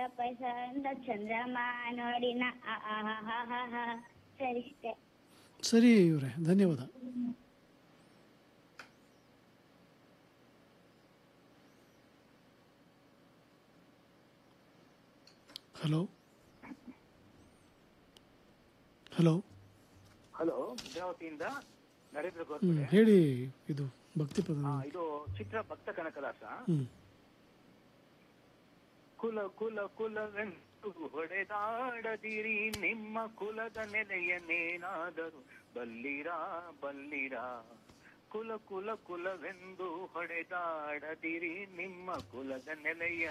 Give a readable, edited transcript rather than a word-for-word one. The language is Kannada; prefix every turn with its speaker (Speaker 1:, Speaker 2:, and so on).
Speaker 1: ಪೈಸ ಅಂತ ಚಂದ್ರಮ ನೋಡಿನ ಸರಿ ಇಷ್ಟೇ.
Speaker 2: ಸರಿ ಇವರೇ, ಧನ್ಯವಾದ. ಹಲೋ ಹಲೋ
Speaker 3: ಹಲೋ, ಭದ್ರಾವತಿಯಿಂದ ನರೇಂದ್ರ
Speaker 2: ಹೇಳಿ. ಇದು ಭಕ್ತಿ ಪದ.
Speaker 3: ಇದು ಚಿತ್ರ ಭಕ್ತ ಕನಕದಾಸ.
Speaker 2: ಹ್ಮ್.
Speaker 3: ಕುಲ ಕುಲ ಕುಲವೆಂದು ಹೊಡೆದಾಡದಿರಿ, ನಿಮ್ಮ ಕುಲದ ನೆಲೆಯನ್ನೇನಾದರೂ ಬಲ್ಲಿರಾ ಬಲ್ಲಿರಾ. ಕುಲ ಕುಲ ಕುಲವೆಂದು ಹೊಡೆದಾಡದಿರಿ, ನಿಮ್ಮ ಕುಲದ ನೆಲೆಯ